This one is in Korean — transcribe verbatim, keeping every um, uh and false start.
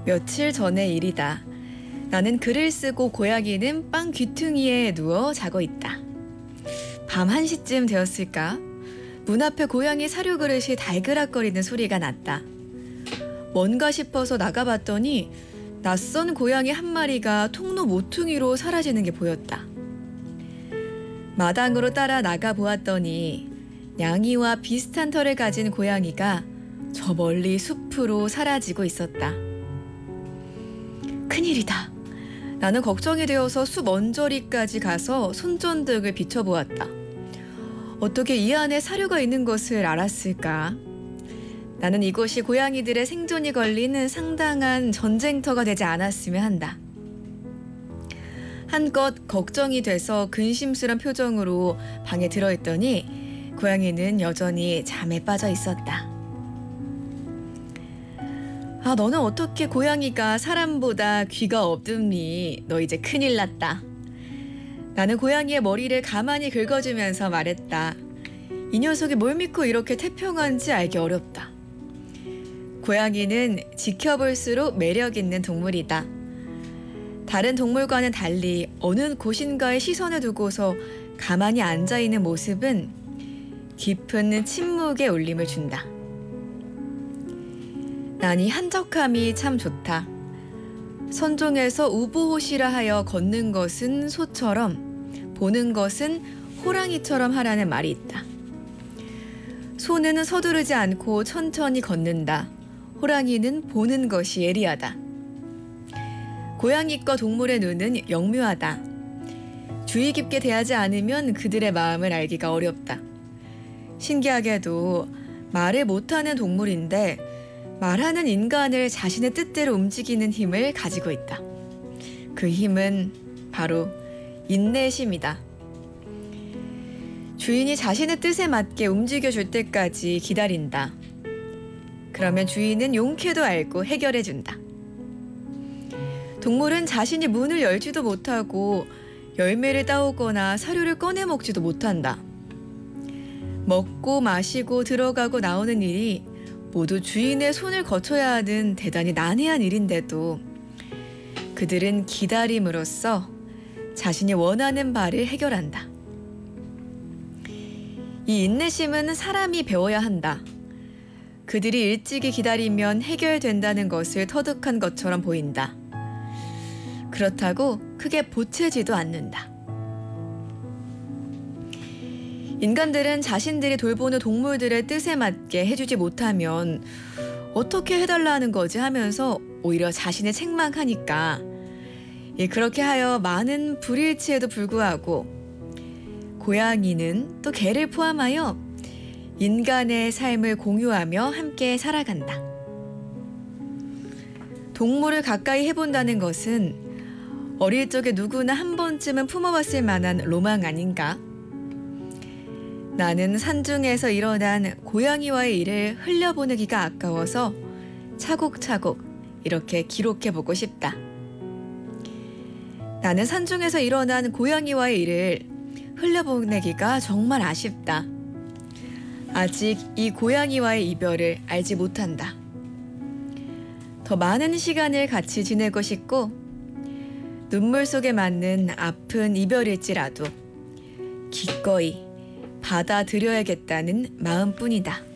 며칠 전의 일이다. 나는 글을 쓰고 고양이는 빵 귀퉁이에 누워 자고 있다. 밤 한 시쯤 되었을까? 문 앞에 고양이 사료 그릇이 달그락거리는 소리가 났다. 뭔가 싶어서 나가봤더니 낯선 고양이 한 마리가 통로 모퉁이로 사라지는 게 보였다. 마당으로 따라 나가 보았더니 냥이와 비슷한 털을 가진 고양이가 저 멀리 숲으로 사라지고 있었다. 큰일이다. 나는 걱정이 되어서 숲 언저리까지 가서 손전등을 비춰보았다. 어떻게 이 안에 사료가 있는 것을 알았을까? 나는 이곳이 고양이들의 생존이 걸리는 상당한 전쟁터가 되지 않았으면 한다. 한껏 걱정이 돼서 근심스런 표정으로 방에 들어있더니 고양이는 여전히 잠에 빠져 있었다. 아, 너는 어떻게 고양이가 사람보다 귀가 없듬니? 너 이제 큰일 났다. 나는 고양이의 머리를 가만히 긁어주면서 말했다. 이 녀석이 뭘 믿고 이렇게 태평한지 알기 어렵다. 고양이는 지켜볼수록 매력 있는 동물이다. 다른 동물과는 달리 어느 곳인가에 시선을 두고서 가만히 앉아있는 모습은 깊은 침묵의 울림을 준다. 난 이 한적함이 참 좋다. 선종에서 우보호시라 하여 걷는 것은 소처럼 보는 것은 호랑이처럼 하라는 말이 있다. 소는 서두르지 않고 천천히 걷는다. 호랑이는 보는 것이 예리하다. 고양이과 동물의 눈은 영묘하다. 주의 깊게 대하지 않으면 그들의 마음을 알기가 어렵다. 신기하게도 말을 못하는 동물인데 말하는 인간을 자신의 뜻대로 움직이는 힘을 가지고 있다. 그 힘은 바로 인내심이다. 주인이 자신의 뜻에 맞게 움직여줄 때까지 기다린다. 그러면 주인은 용케도 알고 해결해준다. 동물은 자신이 문을 열지도 못하고 열매를 따오거나 사료를 꺼내 먹지도 못한다. 먹고 마시고 들어가고 나오는 일이 모두 주인의 손을 거쳐야 하는 대단히 난해한 일인데도 그들은 기다림으로써 자신이 원하는 바를 해결한다. 이 인내심은 사람이 배워야 한다. 그들이 일찍이 기다리면 해결된다는 것을 터득한 것처럼 보인다. 그렇다고 크게 보채지도 않는다. 인간들은 자신들이 돌보는 동물들의 뜻에 맞게 해주지 못하면 어떻게 해달라는 거지 하면서 오히려 자신을 책망하니까 그렇게 하여 많은 불일치에도 불구하고 고양이는 또 개를 포함하여 인간의 삶을 공유하며 함께 살아간다. 동물을 가까이 해본다는 것은 어릴 적에 누구나 한 번쯤은 품어봤을 만한 로망 아닌가? 나는 산중에서 일어난 고양이와의 일을 흘려보내기가 아까워서 차곡차곡 이렇게 기록해보고 싶다. 나는 산중에서 일어난 고양이와의 일을 흘려보내기가 정말 아쉽다. 아직 이 고양이와의 이별을 알지 못한다. 더 많은 시간을 같이 지내고 싶고 눈물 속에 맞는 아픈 이별일지라도 기꺼이 받아들여야겠다는 마음뿐이다.